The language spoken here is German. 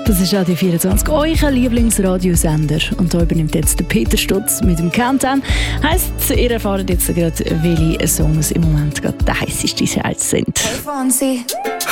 Das ist Radio 24, euer Lieblingsradiosender. Und da übernimmt jetzt der Peter Stutz mit dem Countdown. Heisst, ihr erfahrt jetzt gerade, welche Songs im Moment gerade der heißeste sind. Hey Fonsi,